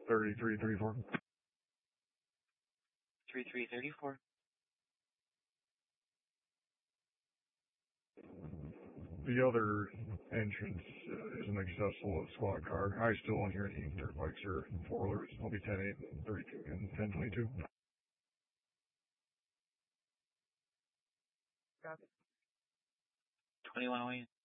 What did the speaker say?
3334. 3334. The other entrance isn't accessible with squad car. I still won't hear any dirt bikes or four-wheelers. I'll be 10-8 and 32 and 1022. Copy. 2108.